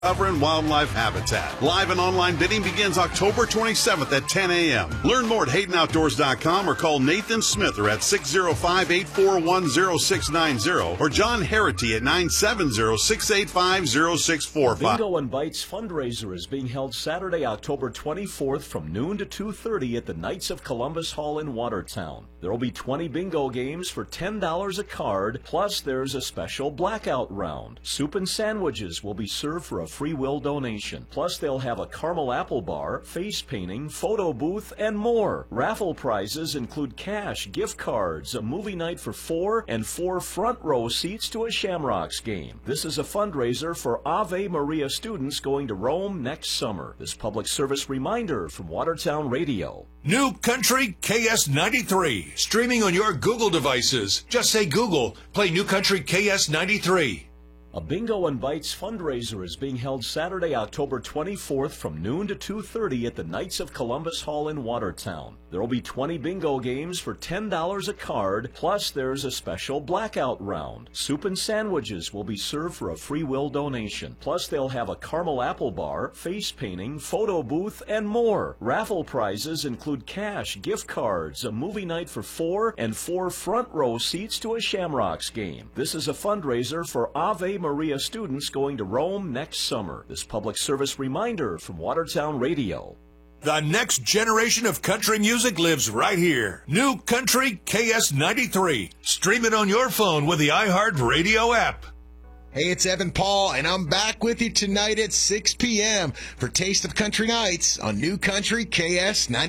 and wildlife habitat. Live and online bidding begins October 27th at 10 a.m. Learn more at HaydenOutdoors.com or call Nathan Smither at 605-841-0690 or John Harity at 970-685-0645. Bingo and Bites fundraiser is being held Saturday, October 24th from noon to 2:30 at the Knights of Columbus Hall in Watertown. There will be 20 bingo games for $10 a card, plus there's a special blackout round. Soup and sandwiches will be served for a free will donation. Plus they'll have a caramel apple bar, face painting, photo booth, and more. Raffle prizes include cash, gift cards, a movie night for 4, and 4 front row seats to a Shamrocks game. This is a fundraiser for Ave Maria students going to Rome next summer. This public service reminder from Watertown Radio. New Country KS93, streaming on your Google devices. Just say Google, play New Country KS93. A Bingo and Bites fundraiser is being held Saturday, October 24th from noon to 2:30 at the Knights of Columbus Hall in Watertown. There will be 20 bingo games for $10 a card, plus there's a special blackout round. Soup and sandwiches will be served for a free will donation. Plus they'll have a caramel apple bar, face painting, photo booth, and more. Raffle prizes include cash, gift cards, a movie night for 4, and 4 front row seats to a Shamrocks game. This is a fundraiser for Ave Maria students going to Rome next summer. This public service reminder from Watertown Radio. The next generation of country music lives right here. New Country KS93. Stream it on your phone with the iHeartRadio app. Hey, it's Evan Paul, and I'm back with you tonight at 6 p.m. for Taste of Country Nights on New Country KS93.